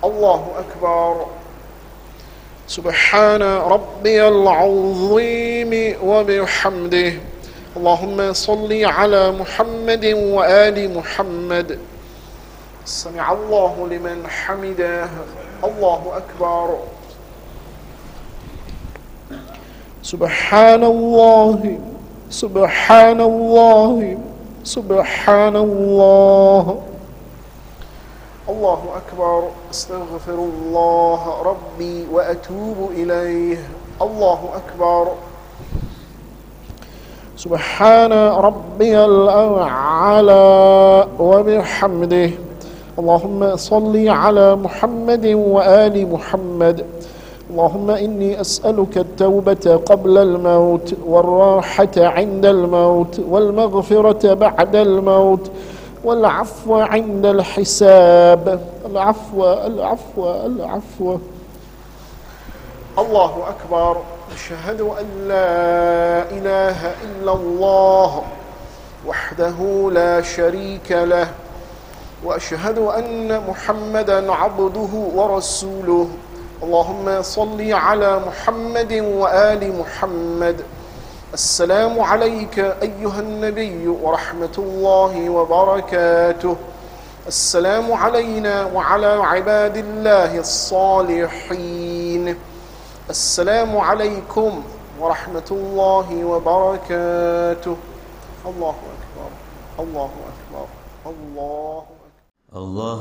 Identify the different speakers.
Speaker 1: الله أكبر. سبحان ربي العظيم وبحمده. اللهم صل على محمد وآل محمد. سمع الله لمن حمده. الله أكبر. سبحان الله سبحان الله سبحان الله. الله أكبر. استغفر الله ربي وأتوب إليه. الله أكبر. سبحان ربي الأعلى وبحمده. اللهم صل على محمد وآل محمد. اللهم إني أسألك التوبة قبل الموت والراحة عند الموت والمغفرة بعد الموت والعفو عند الحساب. العفو العفو العفو. الله أكبر. أشهد أن لا إله إلا الله وحده لا شريك له، وأشهد أن محمدا عبده ورسوله. اللهم صل على محمد وآل محمد. السلام عليك أيها النبي ورحمة الله وبركاته. السلام علينا وعلى عباد الله الصالحين. السلام عليكم ورحمة الله وبركاته. الله أكبر. الله أكبر. الله أكبر.
Speaker 2: الله